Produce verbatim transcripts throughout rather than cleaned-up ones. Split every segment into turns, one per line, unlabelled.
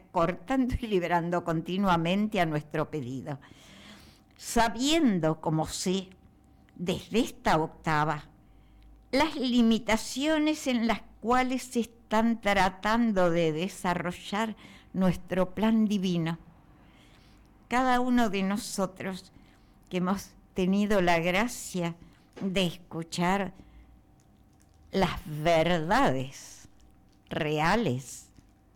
cortando y liberando continuamente a nuestro pedido, sabiendo, como sé, desde esta octava, las limitaciones en las cuales se están tratando de desarrollar nuestro plan divino. Cada uno de nosotros que hemos tenido la gracia de escuchar las verdades reales,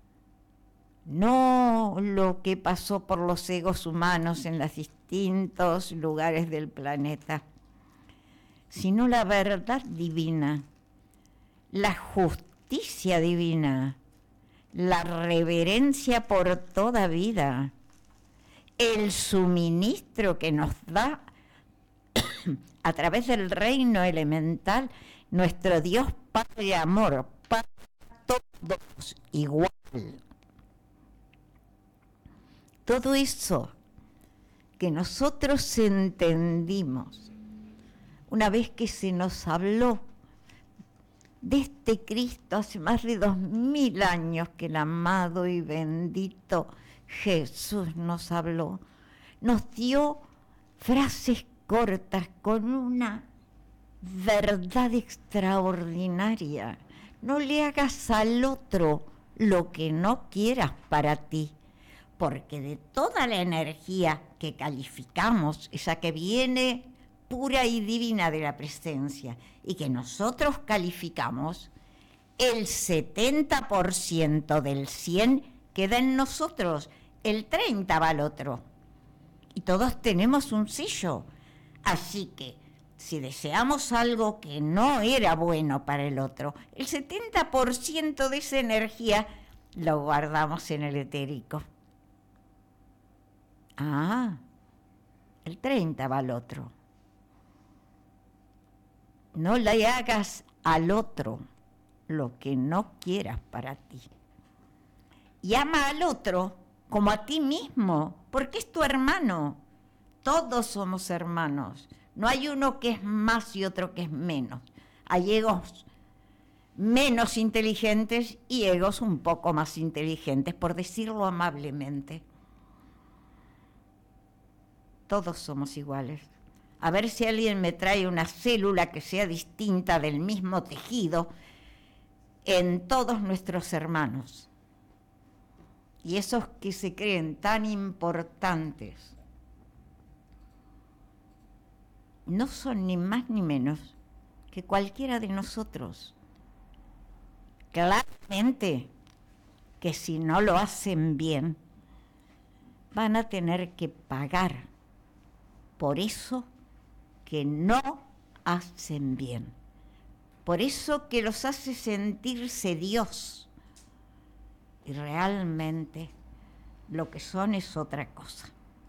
no lo que pasó por los egos humanos en los distintos lugares del planeta, sino la verdad divina, la justicia divina, la reverencia por toda vida, el suministro que nos da a través del reino elemental nuestro Dios Padre Amor, para todos igual. Todo eso que nosotros entendimos una vez que se nos habló de este Cristo hace más de dos mil años que el amado y bendito Jesús nos habló, nos dio frases cortas con una verdad extraordinaria. No le hagas al otro lo que no quieras para ti, porque de toda la energía que calificamos, esa que viene pura y divina de la presencia y que nosotros calificamos, el setenta por ciento del cien queda en nosotros, el treinta va al otro. Y todos tenemos un sello. Así que si deseamos algo que no era bueno para el otro, el setenta por ciento de esa energía lo guardamos en el etérico. Ah, el treinta va al otro. No le hagas al otro lo que no quieras para ti. Y ama al otro como a ti mismo, porque es tu hermano. Todos somos hermanos. No hay uno que es más y otro que es menos. Hay egos menos inteligentes y egos un poco más inteligentes, por decirlo amablemente. Todos somos iguales. A ver si alguien me trae una célula que sea distinta del mismo tejido en todos nuestros hermanos. Y esos que se creen tan importantes no son ni más ni menos que cualquiera de nosotros. Claramente que si no lo hacen bien, van a tener que pagar por eso que no hacen bien, por eso que los hace sentirse Dios, y realmente lo que son es otra cosa.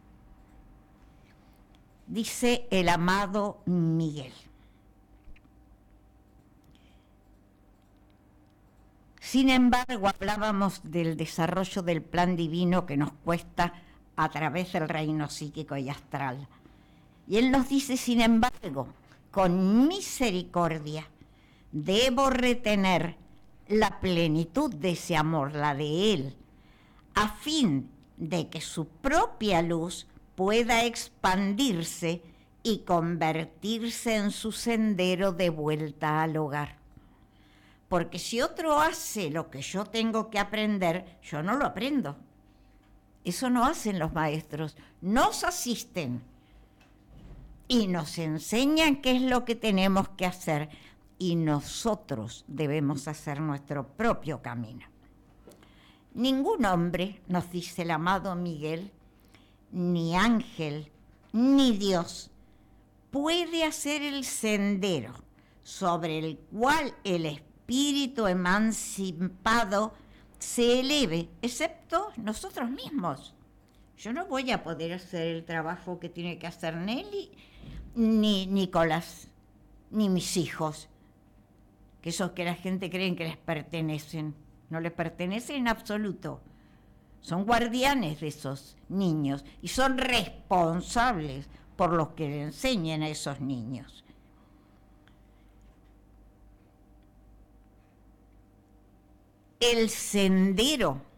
Dice el amado Miguel: sin embargo, hablábamos del desarrollo del plan divino que nos cuesta a través del reino psíquico y astral. Y él nos dice, sin embargo, con misericordia, debo retener la plenitud de ese amor, la de él, a fin de que su propia luz pueda expandirse y convertirse en su sendero de vuelta al hogar. Porque si otro hace lo que yo tengo que aprender, yo no lo aprendo. Eso no hacen los maestros, nos asisten y nos enseñan qué es lo que tenemos que hacer, y nosotros debemos hacer nuestro propio camino. Ningún hombre, nos dice el amado Miguel, ni ángel, ni Dios, puede hacer el sendero sobre el cual el espíritu emancipado se eleve, excepto nosotros mismos. Yo no voy a poder hacer el trabajo que tiene que hacer Nelly, ni Nicolás, ni mis hijos, que esos que la gente cree que les pertenecen. No les pertenecen en absoluto. Son guardianes de esos niños y son responsables por los que le enseñen a esos niños. El sendero